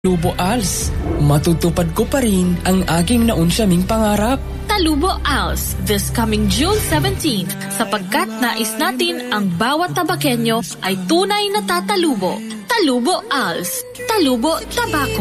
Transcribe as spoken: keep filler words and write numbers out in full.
Talubo Als, matutupad ko pa rin ang aking naunsyaming pangarap. Talubo Als this coming June seventeenth sapagkat nais natin ang bawat tabakenyo ay tunay na tatalubo. Talubo Als, Talubo Tabako.